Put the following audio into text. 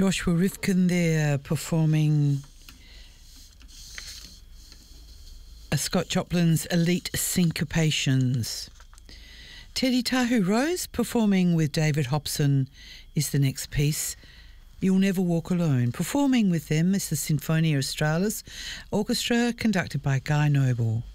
Joshua Rifkin there performing Scott Joplin's Elite Syncopations. Teddy Tahu Rose performing with David Hobson is the next piece. You'll Never Walk Alone. Performing with them is the Sinfonia Australis Orchestra, conducted by Guy Noble.